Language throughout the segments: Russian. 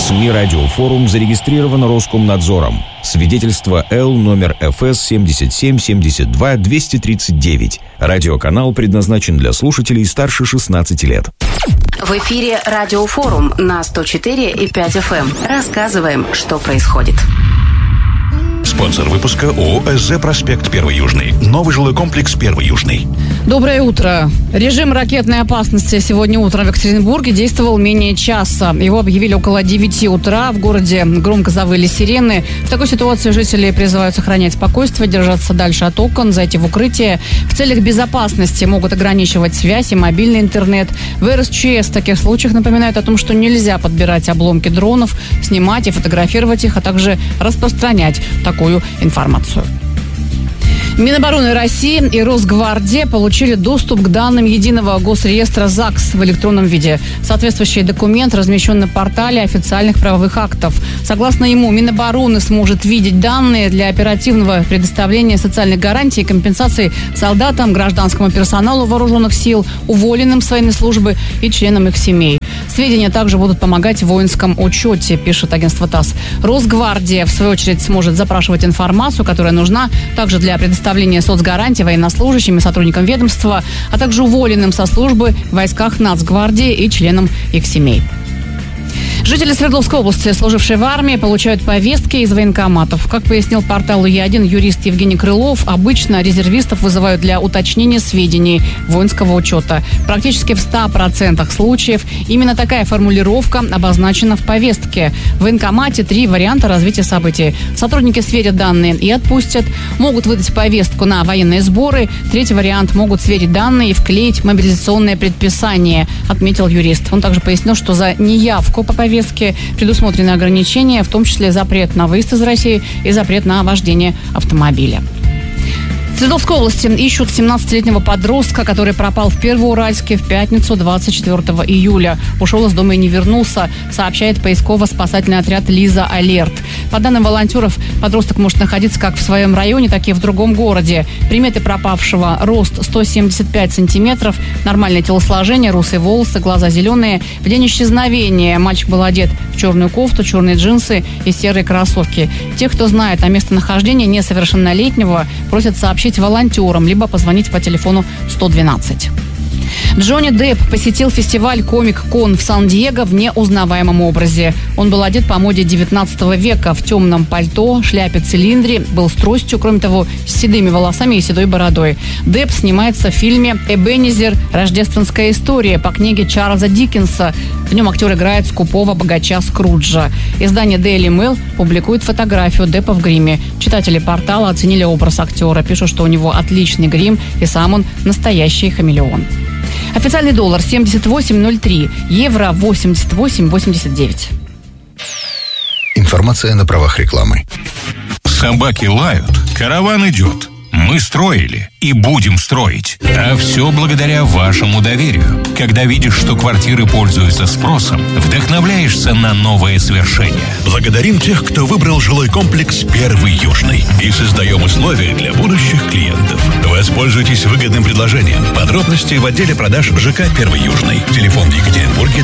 СМИ «Радиофорум» зарегистрирован Роскомнадзором. Свидетельство Л номер ФС 77-72-239. Радиоканал предназначен для слушателей старше 16 лет. В эфире «Радиофорум» на 104,5 FM. Рассказываем, что происходит. Спонсор выпуска ООО «СЗ Проспект 1 Южный». Новый жилой комплекс 1 Южный. Доброе утро. Режим ракетной опасности сегодня утром в Екатеринбурге действовал менее часа. Его объявили около 9 утра. В городе громко завыли сирены. В такой ситуации жители призывают сохранять спокойствие, держаться дальше от окон, зайти в укрытие. В целях безопасности могут ограничивать связь и мобильный интернет. В РСЧС в таких случаях напоминают о том, что нельзя подбирать обломки дронов, снимать и фотографировать их, а также распространять такую информацию. Минобороны России и Росгвардия получили доступ к данным единого госреестра ЗАГС в электронном виде. Соответствующий документ размещен на портале официальных правовых актов. Согласно ему, Минобороны сможет видеть данные для оперативного предоставления социальных гарантий и компенсаций солдатам, гражданскому персоналу вооруженных сил, уволенным с военной службы и членам их семей. Сведения также будут помогать в воинском учете, пишет агентство ТАСС. Росгвардия, в свою очередь, сможет запрашивать информацию, которая нужна также для предоставления соцгарантий военнослужащим и сотрудникам ведомства, а также уволенным со службы в войсках Нацгвардии и членам их семей. Жители Свердловской области, служившие в армии, получают повестки из военкоматов. Как пояснил порталу Е1 юрист Евгений Крылов, обычно резервистов вызывают для уточнения сведений воинского учета. Практически в 100% случаев именно такая формулировка обозначена в повестке. В военкомате 3 варианта развития событий. Сотрудники сверят данные и отпустят. Могут выдать повестку на военные сборы. 3-й вариант — могут сверить данные и вклеить мобилизационное предписание, отметил юрист. Он также пояснил, что за неявку по повестке предусмотрены ограничения, в том числе запрет на выезд из России и запрет на вождение автомобиля. В Свердловской области ищут 17-летнего подростка, который пропал в Первоуральске в пятницу 24 июля. Ушел из дома и не вернулся, сообщает поисково-спасательный отряд «Лиза Алерт». По данным волонтеров, подросток может находиться как в своем районе, так и в другом городе. Приметы пропавшего: рост 175 сантиметров, нормальное телосложение, русые волосы, глаза зеленые. В день исчезновения мальчик был одет в черную кофту, черные джинсы и серые кроссовки. Тех, кто знает о местонахождении несовершеннолетнего, просят сообщить волонтерам, либо позвонить по телефону 112. Джонни Депп посетил фестиваль Комик-Кон в Сан-Диего в неузнаваемом образе. Он был одет по моде 19 века в темном пальто, шляпе-цилиндре, был с тростью, кроме того, с седыми волосами и седой бородой. Депп снимается в фильме «Эбенезер. Рождественская история» по книге Чарльза Диккенса. В нем актер играет скупого богача Скруджа. Издание Daily Mail публикует фотографию Деппа в гриме. Читатели портала оценили образ актера, пишут, что у него отличный грим и сам он настоящий хамелеон. Официальный доллар 78.03, евро 88.89. Информация на правах рекламы. Собаки лают, караван идет. Мы строили и будем строить. А все благодаря вашему доверию. Когда видишь, что квартиры пользуются спросом, вдохновляешься на новые свершения. Благодарим тех, кто выбрал жилой комплекс 1 Южный. И создаем условия для будущих клиентов. Воспользуйтесь выгодным предложением. Подробности в отделе продаж ЖК 1 Южный. Телефон в Екатеринбурге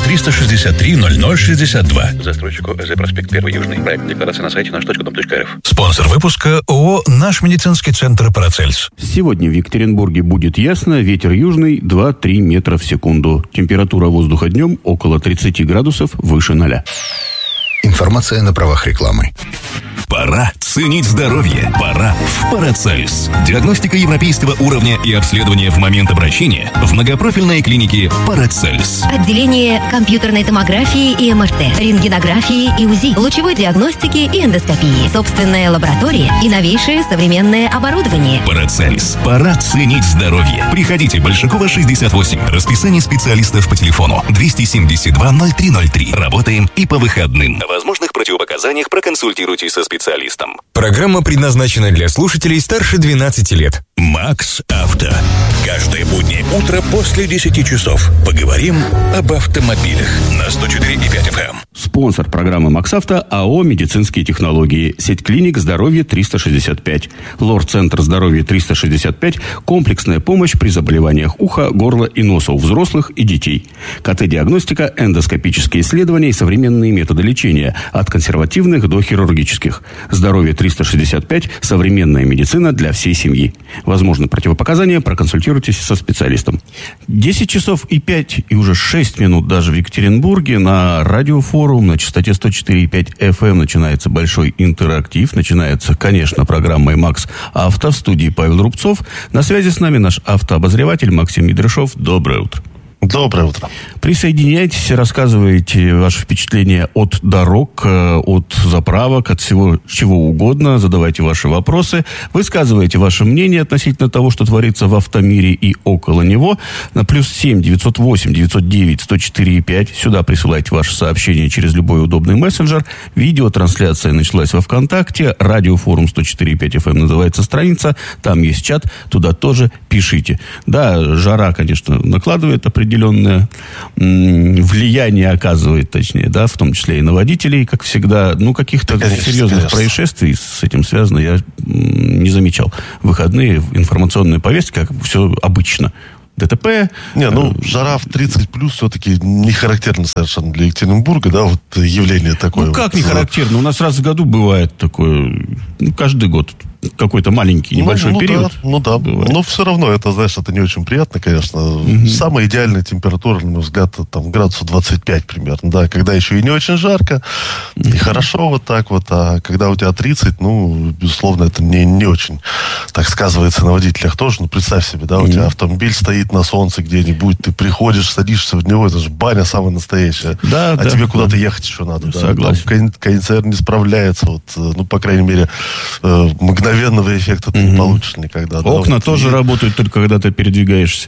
363-0062. Застройщику СЗ Проспект 1 Южный. Проект декларации на сайте наш.дом.рф. Спонсор выпуска ООО «Наш медицинский центр Парацельс». Сегодня в Екатеринбурге будет ясно, ветер южный 2-3 метра в секунду. Температура воздуха днем около 30 градусов выше 0. Информация на правах рекламы. Пора ценить здоровье. Пора в Парацельс. Диагностика европейского уровня и обследование в момент обращения в многопрофильной клинике Парацельс. Отделение компьютерной томографии и МРТ, рентгенографии и УЗИ, лучевой диагностики и эндоскопии, собственная лаборатория и новейшее современное оборудование. Парацельс. Пора ценить здоровье. Приходите, Большакова, 68. Расписание специалистов по телефону 272-0303. Работаем и по выходным. О возможных противопоказаниях проконсультируйтесь со специалистом. Программа предназначена для слушателей старше 12 лет. Макс Авто. Каждое буднее утро после 10 часов. Поговорим об автомобилях на 104,5 FM. Спонсор программы МаксАвто АО «Медицинские технологии». Сеть клиник «Здоровье 365». Лор-центр «Здоровье 365». Комплексная помощь при заболеваниях уха, горла и носа у взрослых и детей. КТ-диагностика, эндоскопические исследования и современные методы лечения. От консервативных до хирургических. «Здоровье 365». Современная медицина для всей семьи. Возможны противопоказания, проконсультируйтесь со специалистом. 10 часов и 5, и уже 6 минут даже в Екатеринбурге на радиофорум на частоте 104,5 FM начинается большой интерактив. Начинается, конечно, программой «Макс Авто». В студии Павел Рубцов. На связи с нами наш автообозреватель Максим Медряшов. Доброе утро. Доброе утро. Присоединяйтесь, рассказывайте ваши впечатления от дорог, от заправок, от всего чего угодно. Задавайте ваши вопросы. Высказывайте ваше мнение относительно того, что творится в автомире и около него. На +7 908 909 104,5. Сюда присылайте ваши сообщения через любой удобный мессенджер. Видеотрансляция началась во ВКонтакте. Радиофорум 104,5 FM называется страница. Там есть чат. Туда тоже пишите. Да, жара, конечно, накладывает определенное влияние оказывает, точнее, да, в том числе и на водителей, как всегда. Ну, каких-то серьезных происшествий с этим связано я не замечал. Выходные, информационная повестка, как все обычно. ДТП. Жара в 30+ все-таки не характерно совершенно для Екатеринбурга, да, вот явление такое. Ну, как не характерно? У нас раз в году бывает такое, каждый год какой-то маленький, небольшой период. Да. Но все равно, это, знаешь, это не очень приятно, конечно. Самая идеальная температура, на мой взгляд, там градусов 25 примерно, да, когда еще и не очень жарко, и хорошо вот так вот, а когда у тебя 30, безусловно, это не очень так сказывается на водителях тоже. Представь себе, да, у тебя автомобиль стоит на солнце где-нибудь, ты приходишь, садишься в него, это же баня самая настоящая, тебе куда-то ехать еще надо. Согласен. Там кондиционер не справляется, по крайней мере, мгновенного эффекта ты не получишь никогда. Окна тоже работают только когда ты передвигаешься.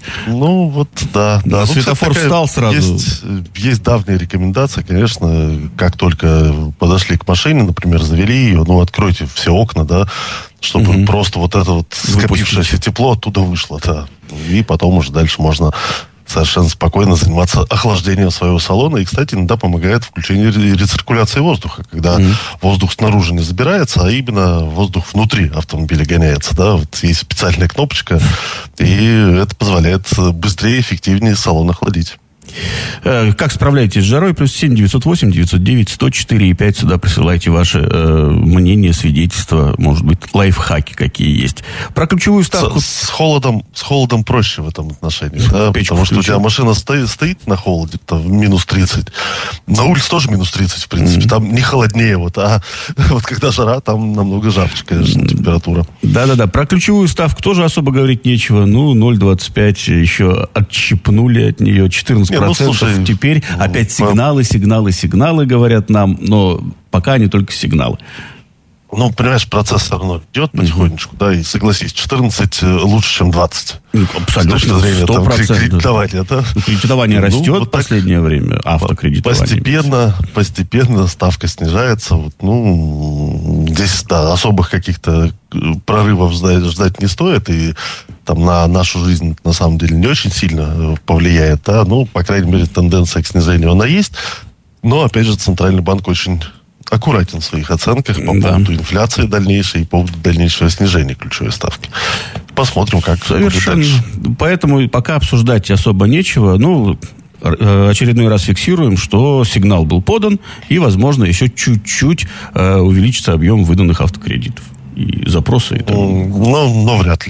Да. Светофор встал сразу. Есть давняя рекомендация, конечно, как только подошли к машине, например, завели ее, откройте все окна, да, чтобы просто вот это вот скопившееся тепло оттуда вышло, да. И потом уже дальше можно совершенно спокойно заниматься охлаждением своего салона. И, кстати, иногда помогает включение рециркуляции воздуха, когда воздух снаружи не забирается, а именно воздух внутри автомобиля гоняется. Да? Вот есть специальная кнопочка, и это позволяет быстрее и эффективнее салон охладить. Как справляетесь с жарой? +7 908 909 104,5. Сюда присылайте ваше мнение, свидетельства, может быть, лайфхаки какие есть. Про ключевую ставку... С холодом проще в этом отношении, да? Потому что у тебя машина стоит на холоде, там, минус 30. На улице тоже минус 30, в принципе. Там не холоднее, а когда жара, там намного жарче, конечно, температура. Да. Про ключевую ставку тоже особо говорить нечего. 0,25 еще отщипнули от нее 14%. Теперь опять сигналы говорят нам, но пока не только сигналы. Понимаешь, процесс все равно идет потихонечку, да, и согласись, 14 лучше, чем 20. Абсолютно, с точки зрения 100%. Кредитования, да? Кредитование растет в последнее время, автокредитование. Постепенно ставка снижается. Здесь, особых каких-то прорывов ждать не стоит, и там на нашу жизнь, на самом деле, не очень сильно повлияет, да, по крайней мере, тенденция к снижению, она есть, но, опять же, Центральный банк очень аккуратен в своих оценках по поводу инфляции дальнейшей и по поводу дальнейшего снижения ключевой ставки. Посмотрим, как совершенно будет дальше. Поэтому пока обсуждать особо нечего. Очередной раз фиксируем, что сигнал был подан, и, возможно, еще чуть-чуть увеличится объем выданных автокредитов. И запросы. И но вряд ли.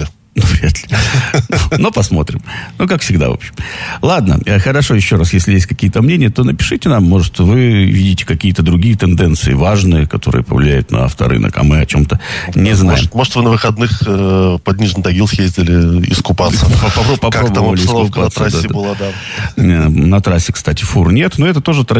Но посмотрим. Как всегда, в общем. Ладно, хорошо, еще раз, если есть какие-то мнения, то напишите нам, может, вы видите какие-то другие тенденции важные, которые повлияют на авторынок, а мы о чем-то не знаем. Может, вы на выходных под Нижний Тагил съездили искупаться. Как там обстановка на трассе была, да. На трассе, кстати, фур нет, но это тоже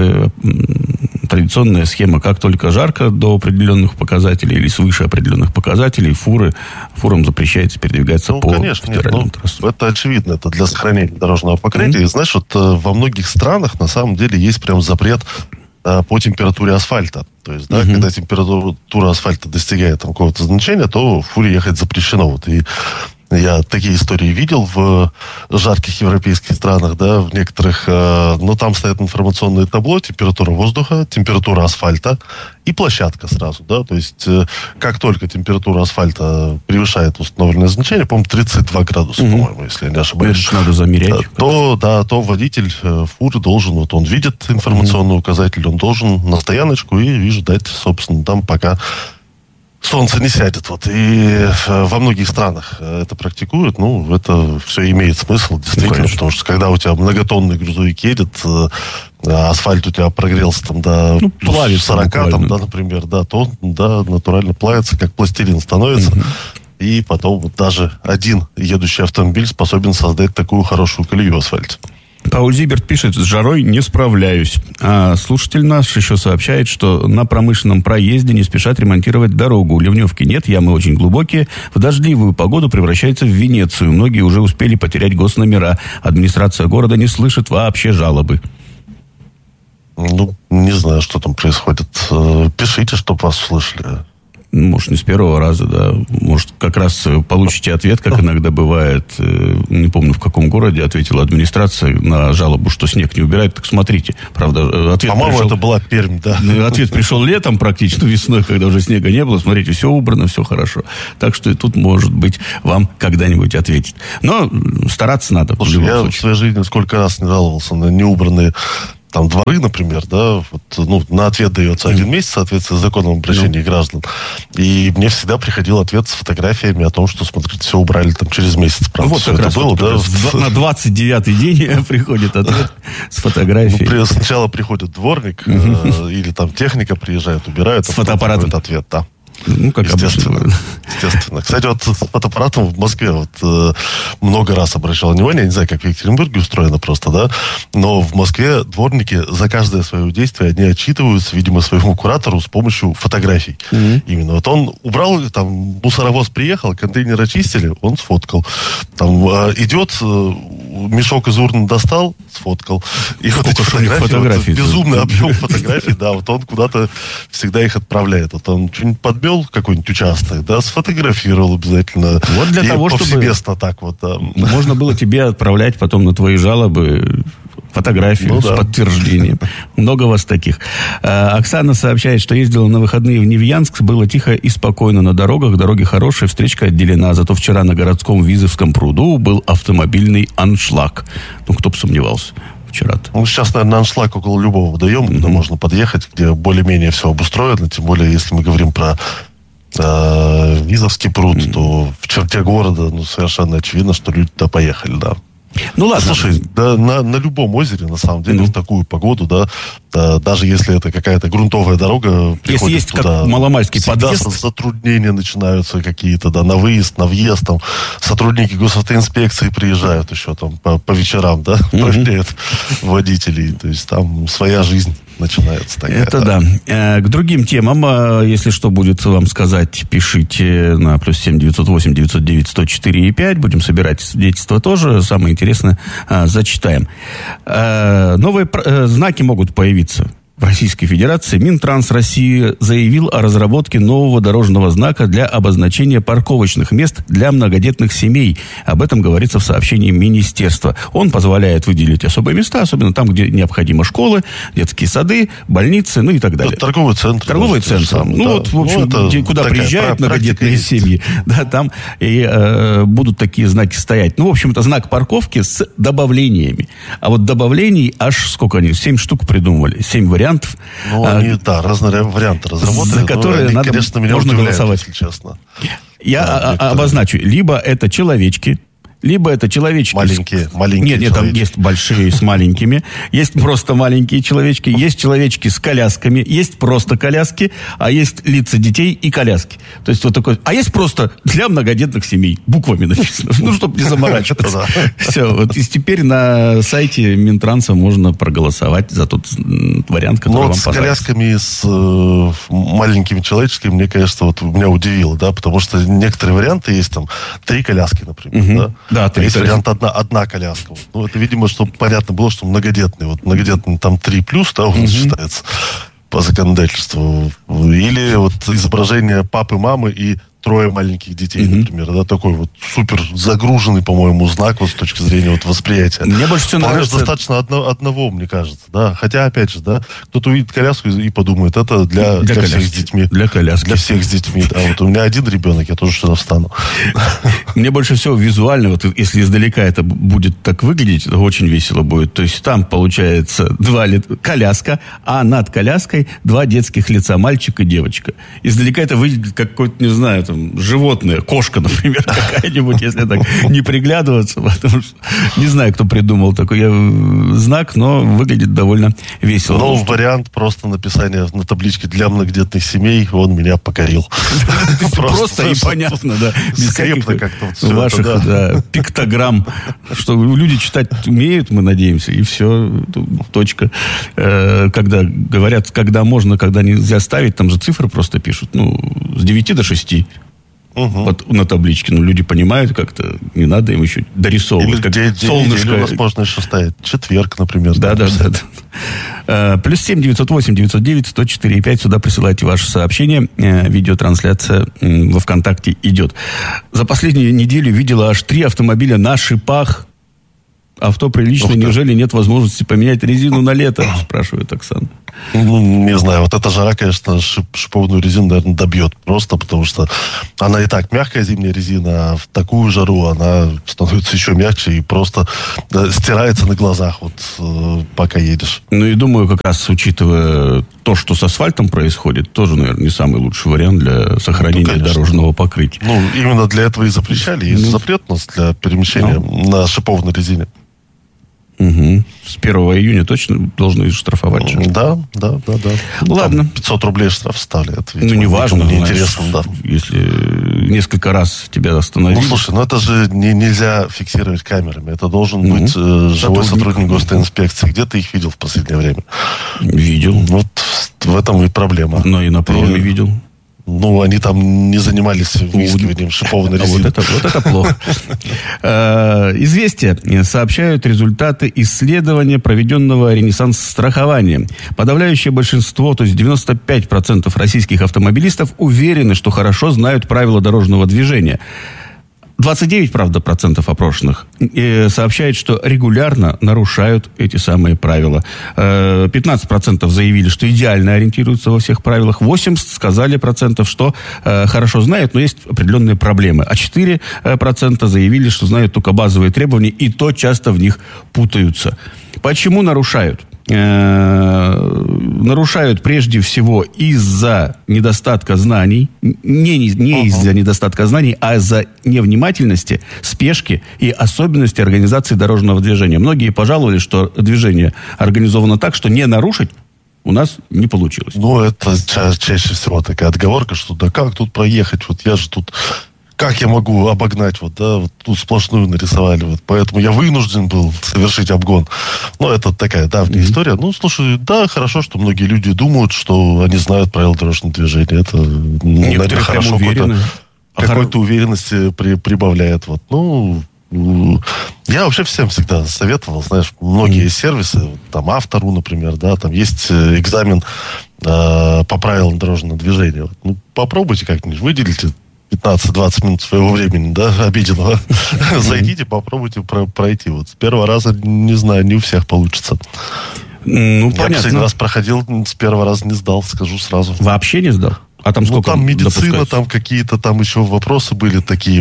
традиционная схема. Как только жарко до определенных показателей или свыше определенных показателей, фурам запрещается передвигаться по федеральным трассам. Это очевидно, это для сохранения дорожного покрытия. И знаешь, во многих странах на самом деле есть прям запрет по температуре асфальта. То есть, когда температура асфальта достигает какого-то значения, то фуре ехать запрещено. И Я такие истории видел в жарких европейских странах, да, в некоторых, но там стоят информационные табло, температура воздуха, температура асфальта и площадка сразу, да, то есть как только температура асфальта превышает установленное значение, по-моему, 32 градуса, по-моему, если я не ошибаюсь. Это надо замерять. То водитель фуры должен, вот он видит информационный указатель, он должен на стояночку и ждать, собственно, там пока солнце не сядет. Вот. И во многих странах это практикуют. Ну, это все имеет смысл, действительно, потому что когда у тебя многотонный грузовик едет, асфальт у тебя прогрелся там до плюс 40, там, да, например, да, то да, натурально плавится, как пластилин становится. И потом вот даже один едущий автомобиль способен создать такую хорошую колею в асфальте. Пауль Зиберт пишет: с жарой не справляюсь. А слушатель наш еще сообщает, что на промышленном проезде не спешат ремонтировать дорогу. Ливневки нет, ямы очень глубокие. В дождливую погоду превращается в Венецию. Многие уже успели потерять госномера. Администрация города не слышит вообще жалобы. Ну, не знаю, что там происходит. Пишите, чтобы вас услышали. Может, не с первого раза, да. Может, как раз получите ответ, как иногда бывает. Не помню, в каком городе ответила администрация на жалобу, что снег не убирает. Так смотрите. Правда, ответ по-моему, пришел... это была Пермь, да. Ответ пришел летом практически, весной, когда уже снега не было. Смотрите, все убрано, все хорошо. Так что и тут, может быть, вам когда-нибудь ответит. Но стараться надо. Слушай, я в своей жизни сколько раз не жаловался на неубранные там дворы, например, да, вот, ну, на ответ дается 1 месяц, соответственно, законом об обращении граждан. И мне всегда приходил ответ с фотографиями о том, что, смотрите, все убрали там через месяц. Правда, вот как раз было, да? На 29-й день приходит ответ с фотографией. Ну, сначала приходит дворник, или там техника приезжает, убирают, с фотоаппаратом. Ответ, да. Ну, как естественно. Кстати, вот с фотоаппаратом в Москве вот много раз обращал внимание, я не знаю, как в Екатеринбурге устроено просто, да, но в Москве дворники за каждое свое действие, они отчитываются, видимо, своему куратору с помощью фотографий. Именно. Вот он убрал, там, мусоровоз приехал, контейнер очистили, он сфоткал. Там идет, мешок из урны достал, сфоткал. И вот эти фотографии вот, безумный объем фотографий, да, вот он куда-то всегда их отправляет. Вот он что-нибудь подбил, какой-нибудь участок, да, сфотографировал обязательно. Вот для того, чтобы повсеместно так вот. Можно было тебе отправлять потом на твои жалобы фотографию с подтверждением. Много вас таких. Оксана сообщает, что ездила на выходные в Невьянск, было тихо и спокойно на дорогах, дороги хорошие, встречка отделена. Зато вчера на городском Визовском пруду был автомобильный аншлаг. Ну, кто бы сомневался. Вчера-то. Ну, сейчас, наверное, аншлаг около любого водоема, куда можно подъехать, где более-менее все обустроено, тем более, если мы говорим про Визовский пруд, то в черте города, ну, совершенно очевидно, что люди туда поехали, да. Ну ладно. Слушай, да, на любом озере, на самом деле, в такую погоду, да, даже если это какая-то грунтовая дорога, если есть туда, как маломальский подъезд, затруднения начинаются какие-то, да, на выезд, на въезд, там, сотрудники госавтоинспекции приезжают еще там по вечерам, да, проверяют водителей, то есть там своя жизнь начинается такая. Это да. К другим темам, если что будет вам сказать, пишите на +7 908 909 104 и 5. Будем собирать свидетельства тоже. Самое интересное зачитаем. Новые знаки могут появиться в Российской Федерации. Минтранс России заявил о разработке нового дорожного знака для обозначения парковочных мест для многодетных семей. Об этом говорится в сообщении министерства. Он позволяет выделить особые места, особенно там, где необходимы школы, детские сады, больницы, ну и так далее. Торговый центр. Торговый центр. Ну да. Вот, в общем, куда приезжают многодетные семьи, да, там и будут такие знаки стоять. Ну, в общем, это знак парковки с добавлениями. А вот добавлений аж сколько они? 7 штук придумали. 7 вариантов. Ну, они, да, разные варианты разработаны. За которые они, конечно, меня можно удивляют, голосовать. если честно. Я обозначу. Либо это человечки, либо это человечки... Маленькие Нет, там есть большие с маленькими. Есть просто маленькие человечки. Есть человечки с колясками. Есть просто коляски. А есть лица детей и коляски. То есть вот такой... А есть просто для многодетных семей. Буквами написано. Ну, чтобы не заморачиваться. Все. Вот и теперь на сайте Минтранса можно проголосовать за тот вариант, который вам понравится. С колясками, с маленькими человечками, мне, конечно, вот меня удивило, да, потому что некоторые варианты есть там 3 коляски, например, да. Да, а есть вариант одна коляска. Вот. Ну, это, видимо, чтобы понятно было, что многодетный. Вот многодетный там 3+, да, у нас считается по законодательству. Или вот изображение папы, мамы и 3 маленьких детей, например, да, такой вот супер загруженный, по-моему, знак вот с точки зрения вот восприятия. Мне больше всего нравится... Достаточно одного, мне кажется, да. Хотя, опять же, да, кто-то увидит коляску и подумает, это для всех с детьми. Для коляски. Для всех с детьми, да. Вот у меня один ребенок, я тоже сюда встану. Мне больше всего визуально, вот если издалека это будет так выглядеть, это очень весело будет. То есть там получается коляска, а над коляской 2 детских лица, мальчик и девочка. Издалека это выглядит как какое-то, не знаю, там, животное, кошка, например, какая-нибудь, если так не приглядываться, потому что не знаю, кто придумал такой знак, но выглядит довольно весело. Но вариант просто написания на табличке для многодетных семей, он меня покорил. Просто и понятно, да. Скрепно как-то вот все ваших пиктограмм, что люди читать умеют, мы надеемся, и все, точка. Когда говорят, когда можно, когда нельзя ставить, там же цифры просто пишут, с 9 до 6. Вот на табличке. Люди понимают как-то, не надо им еще дорисовывать. Или как солнышко. у нас можно еще ставить четверг, например. Да. +7 908 909 104 5. Сюда присылайте ваши сообщения. Видеотрансляция во ВКонтакте идет. За последнюю неделю видела аж 3 автомобиля на шипах. Авто приличное, неужели нет возможности поменять резину на лето? Спрашивает Оксана. Не знаю, вот эта жара, конечно, шиповную резину, наверное, добьет. Просто потому что она и так мягкая зимняя резина, а в такую жару она становится еще мягче и просто стирается на глазах, пока едешь. И думаю, как раз учитывая то, что с асфальтом происходит, тоже, наверное, не самый лучший вариант для сохранения дорожного покрытия. Именно для этого и запрещали. Есть запрет у нас для перемещения на шиповной резине. Угу. С 1 июня точно должны штрафовать. Да. Ладно. Там 500 рублей штраф вставляют. Не важно. Неинтересно, да. Если несколько раз тебя остановили. Слушай, это же нельзя фиксировать камерами. Это должен быть живой сотрудник госинспекции. Где ты их видел в последнее время? Видел. Вот в этом и проблема. Но и на проме видел. Они там не занимались выискиванием шиповной резины. Вот это плохо. «Известия» сообщают результаты исследования, проведенного Ренессанс-страхованием. Подавляющее большинство, то есть 95% российских автомобилистов уверены, что хорошо знают правила дорожного движения. 29, правда, процентов опрошенных сообщают, что регулярно нарушают эти самые правила. 15% заявили, что идеально ориентируются во всех правилах. 80% сказали процентов, что хорошо знают, но есть определенные проблемы. А 4% заявили, что знают только базовые требования, и то часто в них путаются. Почему нарушают? Нарушают прежде всего из-за недостатка знаний, не из-за недостатка знаний, а из-за невнимательности, спешки и особенностей организации дорожного движения. Многие пожаловались, что движение организовано так, что не нарушить у нас не получилось. Это чаще всего такая отговорка, что да как тут проехать, я же тут... Как я могу обогнать, тут сплошную нарисовали, поэтому я вынужден был совершить обгон. Это такая давняя история. Слушай, да, хорошо, что многие люди думают, что они знают правила дорожного движения. Это, наверное, хорошо. Какой-то уверенности прибавляет. Я вообще всем всегда советовал, многие сервисы, там Авто.ру, например, там есть экзамен по правилам дорожного движения. Попробуйте как-нибудь, выделите 15-20 минут своего времени, обеденного. Зайдите, попробуйте пройти. С первого раза, не знаю, не у всех получится. Я последний раз проходил, с первого раза не сдал, скажу сразу. Вообще не сдал? А там сколько там медицина, допускается? Там какие-то там еще вопросы были такие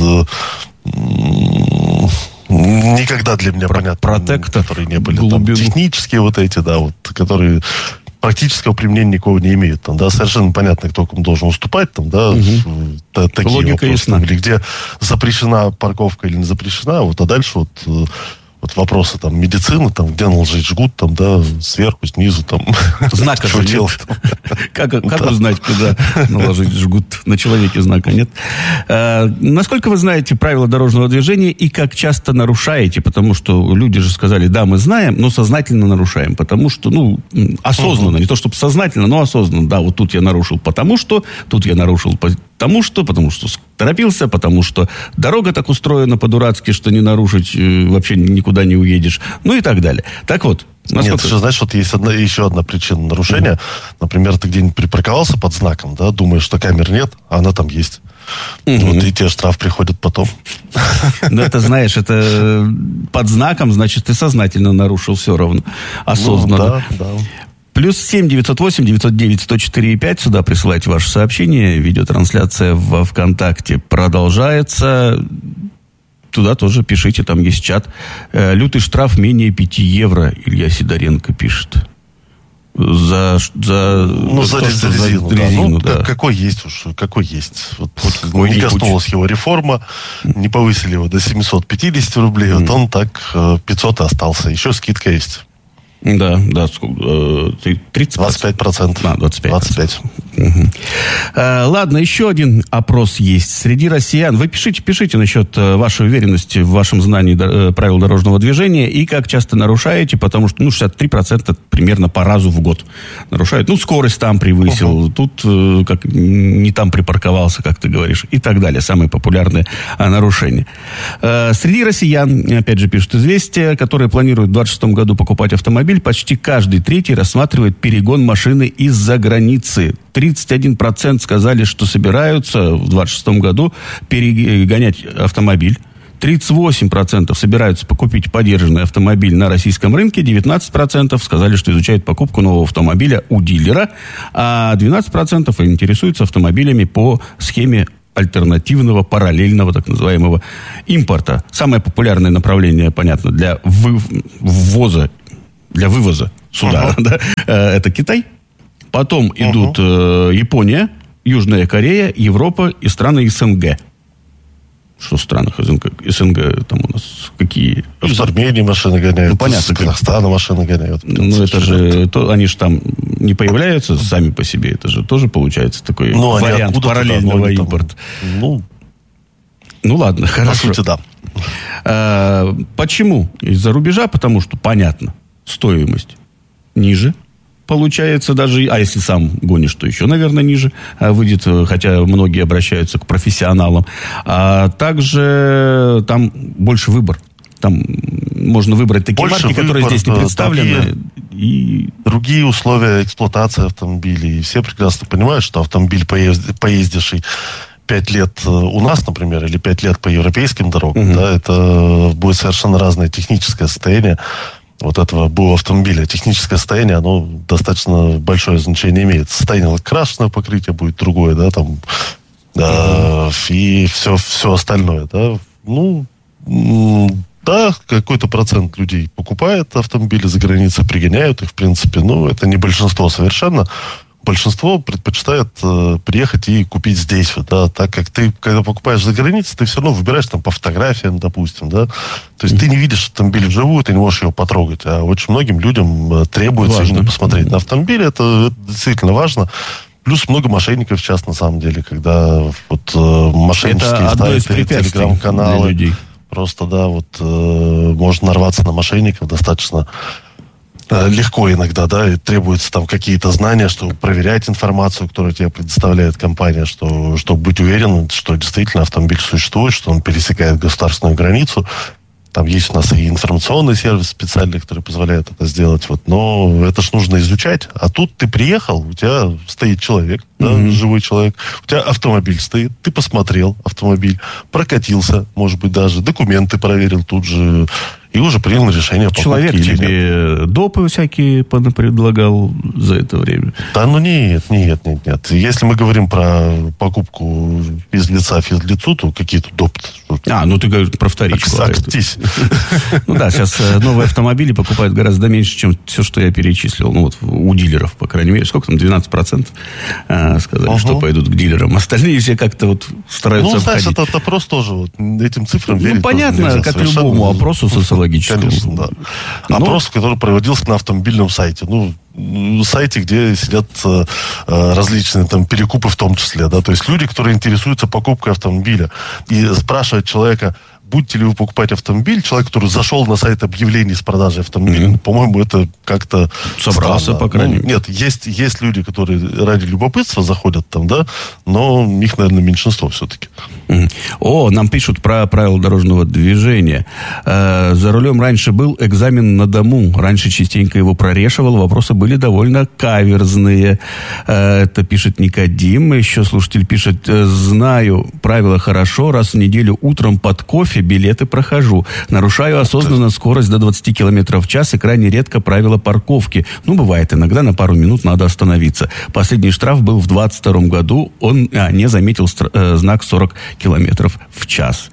никогда для меня понятно. Протектор. Которые не были. Там, технические эти, которые... практического применения никого не имеют. Совершенно понятно, кто кому должен уступать. Такие логика вопросы. Ясна. Или где запрещена парковка или не запрещена. А дальше вопросы медицины, где наложить жгут, сверху, снизу, знака же нет. Как узнать, куда наложить жгут? На человеке знака нет. Насколько вы знаете правила дорожного движения и как часто нарушаете? Потому что люди же сказали, да, мы знаем, но сознательно нарушаем. Потому что, осознанно, не то чтобы сознательно, но осознанно. Да, тут я нарушил потому что, тут я нарушил потому что торопился, потому что дорога так устроена по-дурацки, что не нарушить вообще никуда не уедешь. И так далее. Так вот. Нет, ты же знаешь, есть еще одна причина нарушения. Например, ты где-нибудь припарковался под знаком, думаешь, что камер нет, а она там есть. Вот и те штраф приходят потом. Ну, это, знаешь, это под знаком, значит, ты сознательно нарушил все равно. Осознанно. Да. Плюс 7 908 909 104 5. Сюда присылайте ваши сообщения. Видеотрансляция во ВКонтакте продолжается. Туда тоже пишите, там есть чат. Лютый штраф менее 5 евро, Илья Сидоренко пишет. За резину, да. Какой есть. Вот не коснулась его реформа, не повысили его до 750 рублей, вот он так 500 и остался. Еще скидка есть. Да, 30%. 25%. 25%. Ладно, еще один опрос есть. Среди россиян. Вы пишите насчет вашей уверенности в вашем знании правил дорожного движения и как часто нарушаете, потому что 63% примерно по разу в год нарушают. Скорость там превысил, тут как не там припарковался, как ты говоришь, и так далее. Самые популярные нарушения. Среди россиян, опять же, пишут «Известия», которые планируют в 2026 году покупать автомобиль, почти каждый третий рассматривает перегон машины из-за границы. 31% сказали, что собираются в 2026 году перегонять автомобиль. 38% собираются покупить подержанный автомобиль на российском рынке. 19% сказали, что изучают покупку нового автомобиля у дилера. А 12% интересуются автомобилями по схеме альтернативного, параллельного, так называемого, импорта. Самое популярное направление, понятно, для вывоза сюда, это Китай. Потом идут Япония, Южная Корея, Европа и страны СНГ. Что в странах СНГ там у нас какие? Из Армении машины гоняют, понятно, из Казахстана машины гоняют. Это же, они же там не появляются сами по себе. Это же тоже получается такой вариант параллельного импорта. Ладно, хорошо. По сути, да. Почему? Из-за рубежа, потому что, понятно, стоимость ниже. Получается даже, а если сам гонишь, то еще, наверное, ниже выйдет, хотя многие обращаются к профессионалам. А также там больше выбор. Там можно выбрать такие марки, которые здесь не представлены. Другие условия эксплуатации автомобилей. И все прекрасно понимают, что автомобиль, поездивший 5 лет у нас, например, или 5 лет по европейским дорогам, это будет совершенно разное техническое состояние вот этого БУ автомобиля. Техническое состояние, оно достаточно большое значение имеет. Состояние крашеного покрытия будет другое, и все остальное, какой-то процент людей покупает автомобили за границей, пригоняют их, в принципе, это не большинство совершенно. Большинство предпочитает приехать и купить здесь, так как ты, когда покупаешь за границей, ты все равно выбираешь там по фотографиям, допустим, То есть ты не видишь автомобиль вживую, ты не можешь его потрогать, а очень многим людям требуется именно посмотреть на автомобиль, это действительно важно. Плюс много мошенников сейчас, на самом деле, когда мошеннические ставят телеграм-каналы. Просто, можно нарваться на мошенников достаточно легко иногда, и требуется там какие-то знания, чтобы проверять информацию, которую тебе предоставляет компания, чтобы быть уверенным, что действительно автомобиль существует, что он пересекает государственную границу. Там есть у нас и информационный сервис специальный, который позволяет это сделать. Но это ж нужно изучать. А тут ты приехал, у тебя стоит человек, живой человек, у тебя автомобиль стоит, ты посмотрел автомобиль, прокатился, может быть, даже документы проверил тут же, и уже принял решение о покупке. Человек тебе допы всякие предлагал за это время? Да, нет. Если мы говорим про покупку из лица физлицу, то какие-то допы. Ты говоришь про вторичку. Актись. Сейчас новые автомобили покупают гораздо меньше, чем все, что я перечислил. У дилеров, по крайней мере. Сколько там? 12% сказали, что пойдут к дилерам. Остальные все как-то стараются обходить. Это опрос тоже этим цифрам верить. Понятно, как любому опросу социологическому. Конечно, да. Опрос, который проводился на автомобильном сайте. Сайте, где сидят различные там перекупы в том числе, То есть люди, которые интересуются покупкой автомобиля. И спрашивают человека, будете ли вы покупать автомобиль, человек, который зашел на сайт объявлений с продажей автомобиля, по-моему, это как-то собрался, странно. по крайней мере. Нет, есть люди, которые ради любопытства заходят там, да, но их, наверное, меньшинство все-таки. Нам пишут про правила дорожного движения. За рулем раньше был экзамен на дому. Раньше частенько его прорешивал. Вопросы были довольно каверзные. Это пишет Никодим. Еще слушатель пишет: знаю правила хорошо. Раз в неделю утром под кофе билеты прохожу. Нарушаю осознанно скорость до 20 км в час и крайне редко правила парковки. Бывает иногда, на пару минут надо остановиться. Последний штраф был в 22 году. Он не заметил знак 40 километров в час.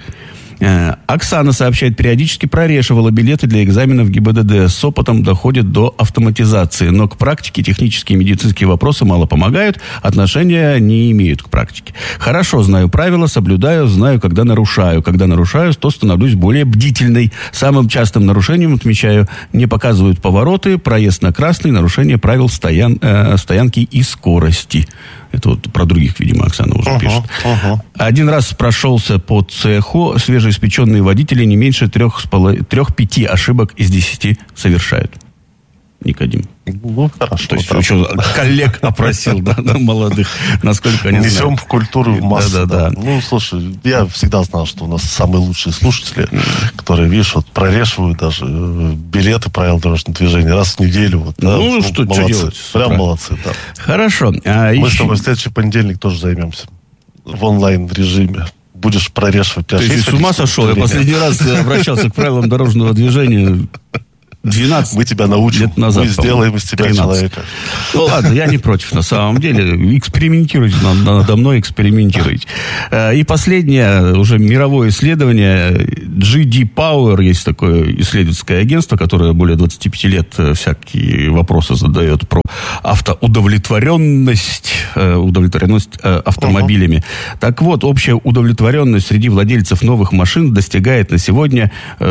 Оксана сообщает, периодически прорешивала билеты для экзаменов ГИБДД. С опытом доходит до автоматизации. Но к практике технические и медицинские вопросы мало помогают, отношения не имеют к практике. Хорошо знаю правила, соблюдаю, знаю, когда нарушаю. Когда нарушаю, то становлюсь более бдительной. Самым частым нарушением, отмечаю, не показывают повороты, проезд на красный, нарушение правил стоянки и скорости. Это вот про других, видимо, Оксана уже пишет. Один раз прошелся по цеху. Свежеиспеченные водители не меньше 3-5 ошибок из 10 совершают. Никодим. Хорошо. То есть еще коллег опросил, да, молодых, насколько они несем знают. культуру в массы. Да. Слушай, я всегда знал, что у нас самые лучшие слушатели, которые, видишь, прорешивают даже билеты правил дорожного движения раз в неделю. Что делать? Прям молодцы, да. Хорошо. Мы с тобой в следующий понедельник тоже займемся в онлайн-режиме. Будешь прорешивать. Ты с ума сошел? Я последний раз обращался к правилам дорожного движения 12 мы тебя научим, лет назад, мы сделаем из тебя 13. человека. Ладно, я не против, на самом деле. Экспериментируйте, надо мной экспериментируйте. И последнее, уже мировое исследование. GD Power, есть такое исследовательское агентство, которое более 25 лет всякие вопросы задает про автоудовлетворенность автомобилями. Так вот, общая удовлетворенность среди владельцев новых машин достигает на сегодня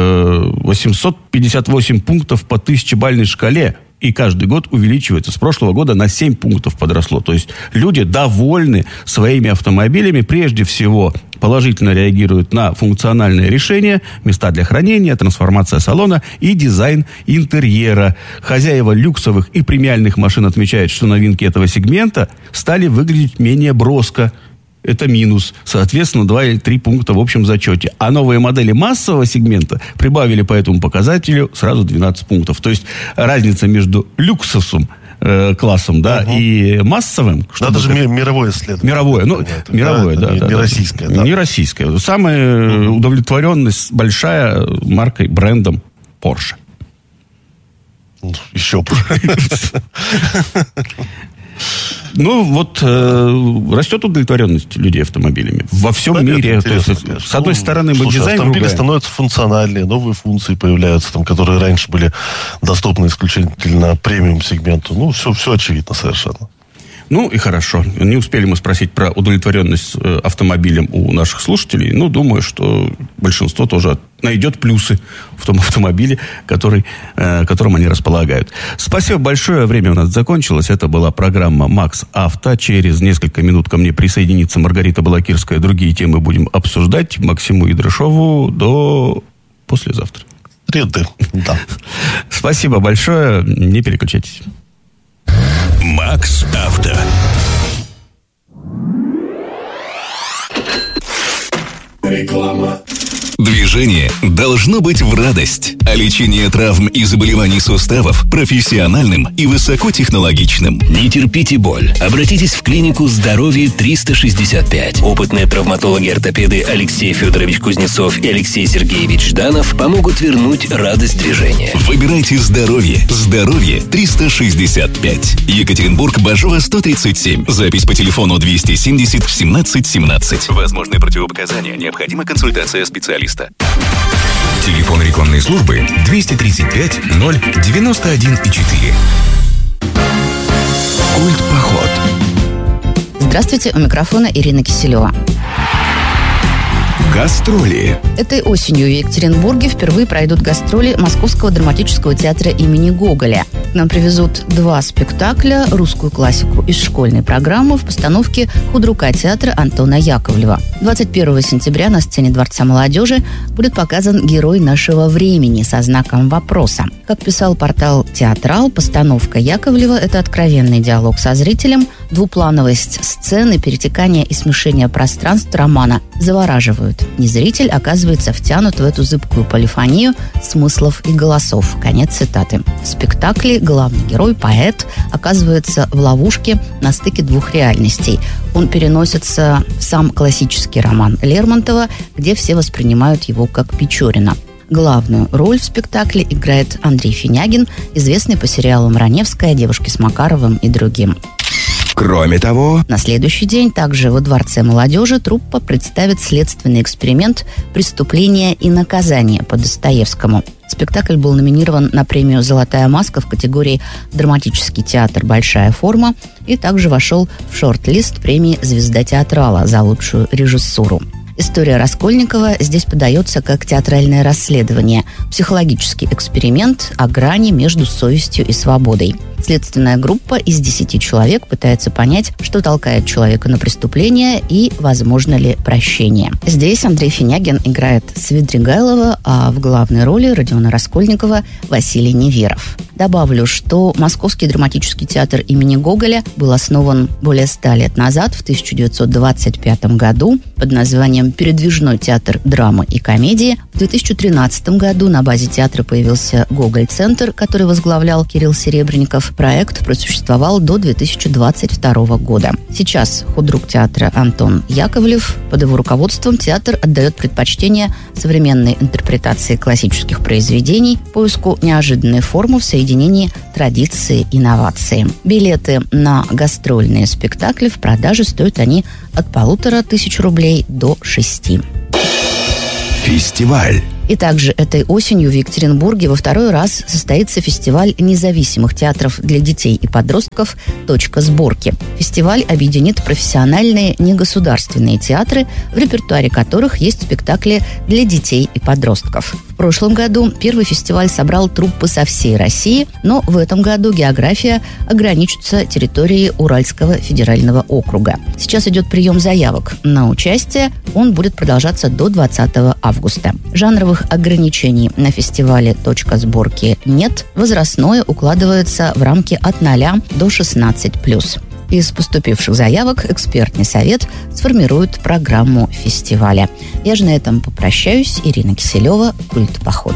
858 пунктов по 1000-бальной шкале. И каждый год увеличивается. С прошлого года на 7 пунктов подросло. То есть люди довольны своими автомобилями. Прежде всего, положительно реагируют на функциональные решения, места для хранения, трансформация салона и дизайн интерьера. Хозяева люксовых и премиальных машин отмечают, что новинки этого сегмента стали выглядеть менее броско. Это минус. Соответственно, 2 или 3 пункта в общем зачете. А новые модели массового сегмента прибавили по этому показателю сразу 12 пунктов. То есть разница между люксовым классом, да, и массовым. Это же мировое исследование. Мировое, да. Не российское. Не российское. Самая удовлетворенность большая маркой, брендом Porsche. Еще бы. Растет удовлетворенность людей автомобилями во всем мире. То есть, с одной стороны, мы дизайн автомобили ругаем. становятся функциональнее, новые функции появляются, которые раньше были доступны исключительно премиум-сегменту. Все очевидно совершенно. И хорошо. Не успели мы спросить про удовлетворенность автомобилем у наших слушателей. Думаю, что большинство тоже найдет плюсы в том автомобиле, которым они располагают. Спасибо большое. Время у нас закончилось. Это была программа «Макс Авто». Через несколько минут ко мне присоединится Маргарита Балакирская. Другие темы будем обсуждать. Максиму Идрашову до послезавтра. Среды, да. Спасибо большое. Не переключайтесь. Макс Авто. Реклама. Движение должно быть в радость, а лечение травм и заболеваний суставов профессиональным и высокотехнологичным. Не терпите боль. Обратитесь в клинику «Здоровье 365». Опытные травматологи-ортопеды Алексей Федорович Кузнецов и Алексей Сергеевич Жданов помогут вернуть радость движения. Выбирайте здоровье. Здоровье 365. Екатеринбург, Бажова, 137. Запись по телефону 270 17 17. Возможные противопоказания. Необходима консультация специалиста. Телефон рекламной службы 235 091 4. Культпоход. Здравствуйте, у микрофона Ирина Киселева. Гастроли. Этой осенью в Екатеринбурге впервые пройдут гастроли Московского драматического театра имени Гоголя. К нам привезут 2 спектакля, русскую классику из школьной программы в постановке худрука театра Антона Яковлева. 21 сентября на сцене Дворца молодежи будет показан герой нашего времени со знаком вопроса. Как писал портал «Театрал», постановка Яковлева – это откровенный диалог со зрителем, двуплановость сцены, перетекание и смешение пространств романа завораживают. И зритель оказывается втянут в эту зыбкую полифонию смыслов и голосов. Конец цитаты. В спектакле главный герой, поэт, оказывается в ловушке на стыке 2 реальностей. Он переносится в сам классический роман Лермонтова, где все воспринимают его как Печорина. Главную роль в спектакле играет Андрей Финягин, известный по сериалам «Раневская», «Девушки с Макаровым» и другим. Кроме того, на следующий день также во Дворце молодежи труппа представит следственный эксперимент «Преступление и наказание» по Достоевскому. Спектакль был номинирован на премию «Золотая маска» в категории «Драматический театр. Большая форма» и также вошел в шорт-лист премии «Звезда театрала» за лучшую режиссуру. История Раскольникова здесь подается как театральное расследование, психологический эксперимент о грани между совестью и свободой. Следственная группа из 10 человек пытается понять, что толкает человека на преступление и возможно ли прощение. Здесь Андрей Финягин играет Свидригайлова, а в главной роли Родиона Раскольникова Василий Неверов. Добавлю, что Московский драматический театр имени Гоголя был основан более 100 лет назад, в 1925 году, под названием «Передвижной театр драмы и комедии». В 2013 году на базе театра появился Гоголь-центр, который возглавлял Кирилл Серебренников. Проект просуществовал до 2022 года. Сейчас худрук театра Антон Яковлев. Под его руководством театр отдает предпочтение современной интерпретации классических произведений, поиску неожиданной формы в соединении традиции и инновации. Билеты на гастрольные спектакли в продаже стоят они от 1500 рублей до 6. Фестиваль. И также этой осенью в Екатеринбурге во 2-й раз состоится фестиваль независимых театров для детей и подростков «Точка сборки». Фестиваль объединит профессиональные негосударственные театры, в репертуаре которых есть спектакли для детей и подростков. В прошлом году первый фестиваль собрал труппы со всей России, но в этом году география ограничится территорией Уральского федерального округа. Сейчас идет прием заявок на участие. Он будет продолжаться до 20 августа. Жанровых ограничений на фестивале «Точка сборки» нет. Возрастное укладывается в рамки от 0 до 16+. Из поступивших заявок экспертный совет сформирует программу фестиваля. Я же на этом попрощаюсь. Ирина Киселева, «Культпоход».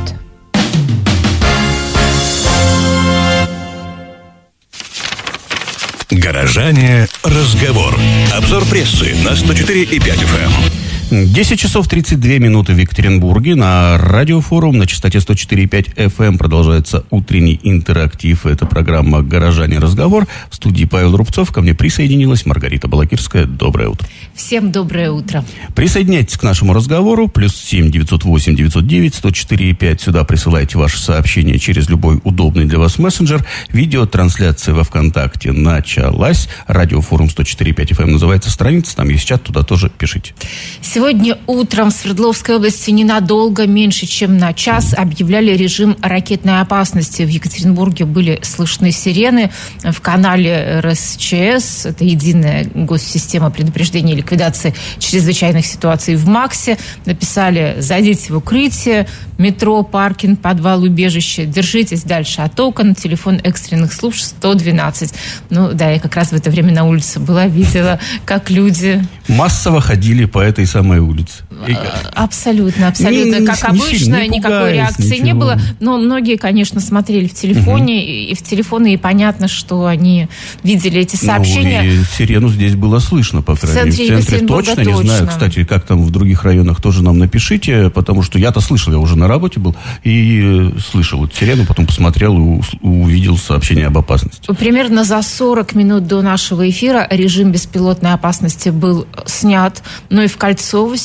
Горожане. Разговор. Обзор прессы на 104,5 FM. 10 часов 32 минуты в Екатеринбурге. На радиофорум на частоте 104,5 FM продолжается утренний интерактив. Это программа «Горожане. Разговор». В студии Павел Рубцов. Ко мне присоединилась Маргарита Балакирская. Доброе утро. Всем доброе утро. Присоединяйтесь к нашему разговору. +7 908 909 104,5. Сюда присылайте ваши сообщения через любой удобный для вас мессенджер. Видеотрансляция во ВКонтакте началась. Радиофорум 104,5 FM называется страница. Там есть чат, туда тоже пишите. Сегодня утром в Свердловской области ненадолго, меньше чем на час, объявляли режим ракетной опасности. В Екатеринбурге были слышны сирены. В канале РСЧС, это единая госсистема предупреждения и ликвидации чрезвычайных ситуаций в МАКСе, написали: зайдите в укрытие, метро, паркинг, подвал, убежище, держитесь дальше от окон, телефон экстренных служб 112. Ну да, я как раз в это время на улице была, видела, как люди... Массово ходили по этой самой улице. Абсолютно. Как обычно, никакой реакции не было. Но многие, конечно, смотрели в телефоне, и в телефоны, и понятно, что они видели эти сообщения. И сирену здесь было слышно, по крайней мере. В центре точно. Не знаю, кстати, как там в других районах, тоже нам напишите, потому что я-то слышал, я уже на работе был, и слышал эту сирену, потом посмотрел и увидел сообщение об опасности. Примерно за 40 минут до нашего эфира режим беспилотной опасности был снят. Но и в Кольцово сегодня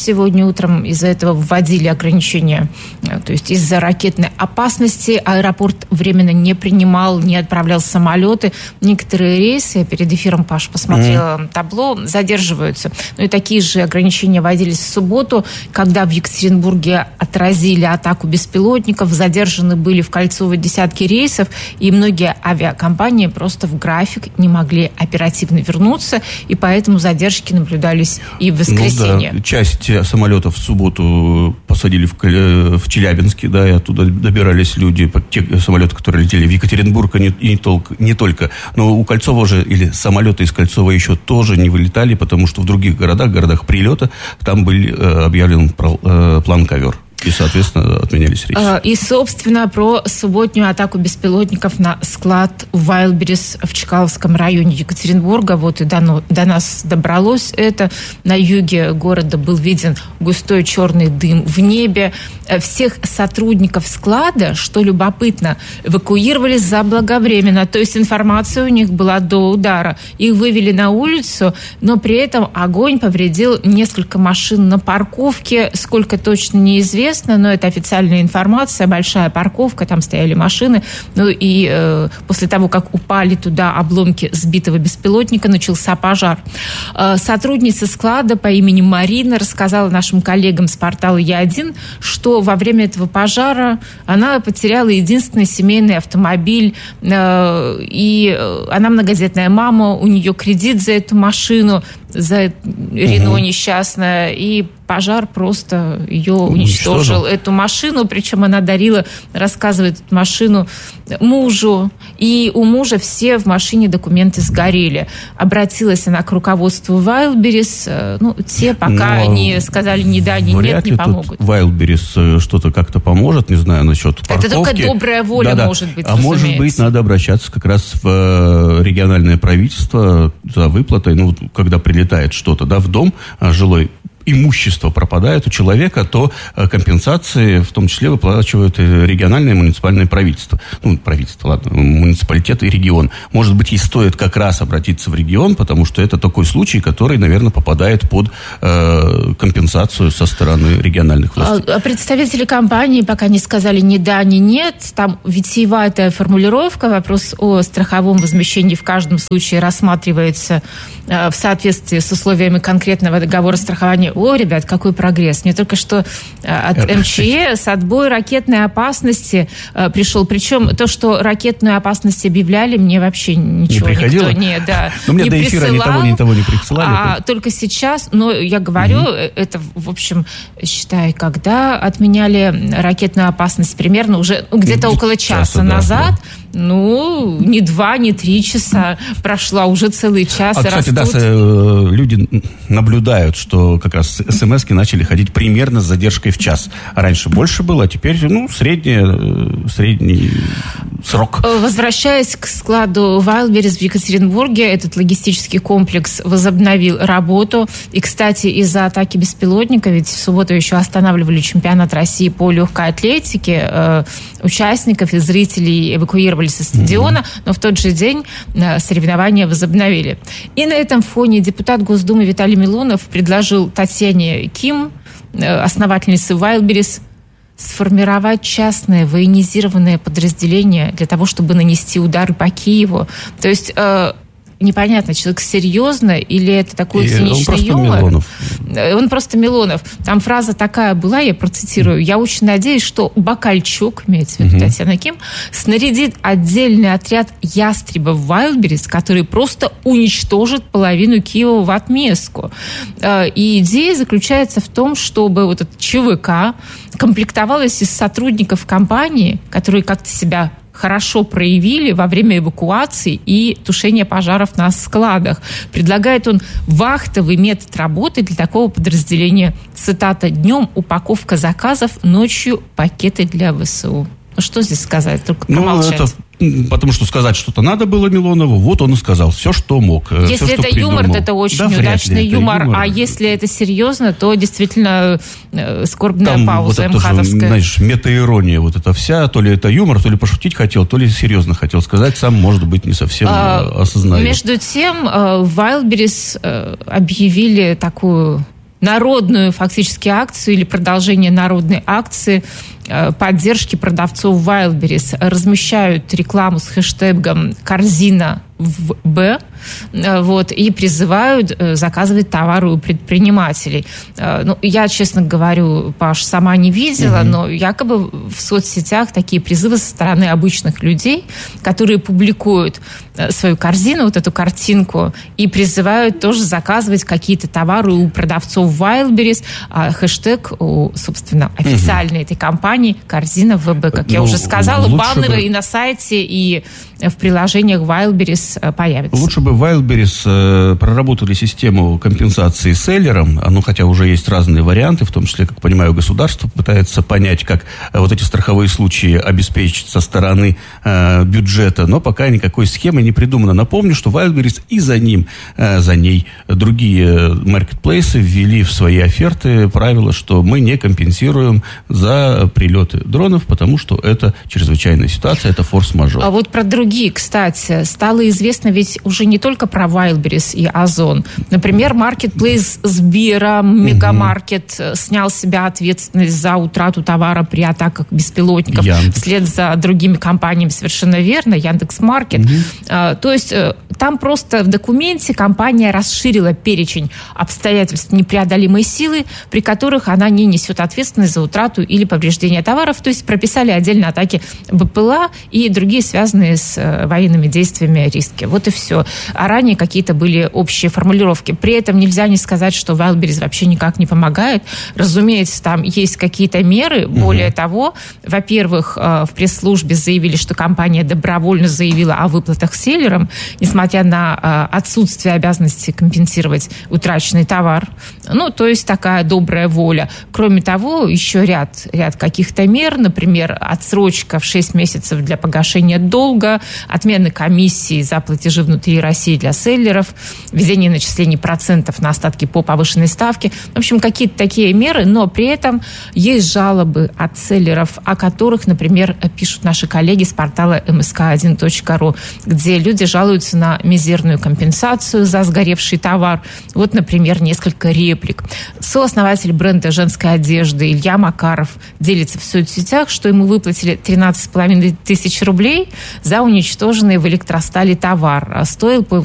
сегодня утром из-за этого вводили ограничения. То есть из-за ракетной опасности аэропорт временно не принимал, не отправлял самолеты. Некоторые рейсы, я перед эфиром, Паш, посмотрела табло, задерживаются. Ну и такие же ограничения вводились в субботу, когда в Екатеринбурге отразили атаку беспилотников, задержаны были в Кольцово десятки рейсов, и многие авиакомпании просто в график не могли оперативно вернуться, и поэтому задержки наблюдались и в воскресенье. Ну, да. Часть самолетов в субботу посадили в Челябинске, да, и оттуда добирались люди, те самолеты, которые летели в Екатеринбург, не только. Но у Кольцова уже, или самолеты из Кольцова еще тоже не вылетали, потому что в других городах прилета, там был объявлен план ковер. И, соответственно, отменялись рейсы. И, собственно, про субботнюю атаку беспилотников на склад Вайлдберрис в Чкаловском районе Екатеринбурга. Вот и до нас добралось это. На юге города был виден густой черный дым в небе. Всех сотрудников склада, что любопытно, эвакуировали заблаговременно. То есть информация у них была до удара. Их вывели на улицу, но при этом огонь повредил несколько машин на парковке. Сколько точно неизвестно. Но это официальная информация, большая парковка, там стояли машины. Ну и после того, как упали туда обломки сбитого беспилотника, начался пожар. Сотрудница склада по имени Марина рассказала нашим коллегам с портала Я1, что во время этого пожара она потеряла единственный семейный автомобиль, и она многодетная мама, у нее кредит за эту машину, за Рено несчастная, и пожар просто ее уничтожил, эту машину, причем она дарила, рассказывает, эту машину мужу, и у мужа все в машине документы сгорели. Обратилась она к руководству Вайлдберрис, те пока не сказали ни да, ни нет, не помогут. Вайлдберрис что-то как-то поможет, не знаю, насчет парковки. Это только добрая воля может быть, а может быть, надо обращаться как раз в региональное правительство за выплатой, когда прилетает что-то, в дом жилой, имущество пропадает у человека, то компенсации в том числе выплачивают региональное и муниципальное правительство. Муниципалитет и регион. Может быть, и стоит как раз обратиться в регион, потому что это такой случай, который, наверное, попадает под компенсацию со стороны региональных властей. А представители компании пока не сказали ни да, ни нет. Там витиеватая формулировка. Вопрос о страховом возмещении в каждом случае рассматривается в соответствии с условиями конкретного договора страхования. О, ребят, какой прогресс. Мне только что от МЧС отбой ракетной опасности пришел. Причем то, что ракетную опасность объявляли, мне вообще ничего никто не мне до эфира ни того не присылали. Только сейчас, но я говорю, это, в общем, считай, когда отменяли ракетную опасность, примерно уже где-то около часа назад. Не 2, не 3 часа прошла, уже целый час. Кстати, люди наблюдают, что как раз смс-ки начали ходить примерно с задержкой в час. Раньше больше было, а теперь средний срок. Возвращаясь к складу Вайлдберрис в Екатеринбурге, этот логистический комплекс возобновил работу. И, кстати, из-за атаки беспилотника, ведь в субботу еще останавливали чемпионат России по легкой атлетике, участников и зрителей эвакуировали со стадиона, но в тот же день соревнования возобновили. И на этом фоне депутат Госдумы Виталий Милонов предложил Татьяне Ким, основательнице Вайлдберрис, сформировать частное военизированное подразделение для того, чтобы нанести удары по Киеву. То есть непонятно, человек серьезно или это такой циничный юмор? Он просто Милонов. Там фраза такая была, я процитирую: «Я очень надеюсь, что Бакальчук, имеется в виду Татьяна Ким, снарядит отдельный отряд ястребов Вайлдберрис, который просто уничтожит половину Киева в отместку». И идея заключается в том, чтобы вот этот ЧВК комплектовалась из сотрудников компании, которые как-то себя хорошо проявили во время эвакуации и тушения пожаров на складах. Предлагает он вахтовый метод работы для такого подразделения. Цитата: «Днем упаковка заказов, ночью пакеты для ВСУ». Что здесь сказать? Только промолчать. Потому что сказать что-то надо было Милонову, вот он и сказал все, что мог. Если все, это юмор, то это очень удачный юмор. А если это серьезно, то действительно скорбная пауза МХАТовская. Там знаешь, метаирония вот эта вся. То ли это юмор, то ли пошутить хотел, то ли серьезно хотел сказать. Сам, может быть, не совсем осознает. Между тем, Вайлдберрис объявили такую народную фактически акцию или продолжение народной акции поддержки продавцов Wildberries. Размещают рекламу с хэштегом «Корзина в Б», вот, и призывают заказывать товары у предпринимателей. Ну, я, честно говорю, Паш, сама не видела, но якобы в соцсетях такие призывы со стороны обычных людей, которые публикуют свою корзину, вот эту картинку, и призывают тоже заказывать какие-то товары у продавцов Wildberries. Хэштег, собственно, официальной этой компании «Корзина ВБ». Как я уже сказала, баннеры и на сайте, и в приложениях Wildberries появятся. Лучше бы Wildberries проработали систему компенсации селлерам, ну, хотя уже есть разные варианты, в том числе, как понимаю, государство пытается понять, как вот эти страховые случаи обеспечить со стороны бюджета, но пока никакой схемы не придумано. Напомню, что Wildberries и за ней другие маркетплейсы ввели в свои оферты правило, что мы не компенсируем за прилеты дронов, потому что это чрезвычайная ситуация, это форс-мажор. А вот про другие, кстати, стало известно ведь уже не только про Wildberries и Озон. Например, маркетплейс Сбера, Мегамаркет снял с себя ответственность за утрату товара при атаках беспилотников. Вслед за другими компаниями, совершенно верно, Яндекс.Маркет. То есть там просто в документе компания расширила перечень обстоятельств непреодолимой силы, при которых она не несет ответственность за утрату или повреждение товаров. То есть прописали отдельно атаки БПЛА и другие связанные с военными действиями риски. Вот и все. А ранее какие-то были общие формулировки. При этом нельзя не сказать, что Wildberries вообще никак не помогает. Разумеется, там есть какие-то меры. Более того, во-первых, в пресс-службе заявили, что компания добровольно заявила о выплатах селлерам, несмотря на отсутствие обязанности компенсировать утраченный товар. Ну, то есть такая добрая воля. Кроме того, еще ряд каких-то мер, например, отсрочка в 6 месяцев для погашения долга, отмена комиссии за платежи внутри России для селлеров, введение начислений процентов на остатки по повышенной ставке. В общем, какие-то такие меры, но при этом есть жалобы от селлеров, о которых, например, пишут наши коллеги с портала msk1.ru, где люди жалуются на мизерную компенсацию за сгоревший товар. Вот, например, несколько реплик. Сооснователь бренда женской одежды Илья Макаров делится в соцсетях, что ему выплатили 13,5 тысяч рублей за уничтоженный в электростали товар. Стоил, по его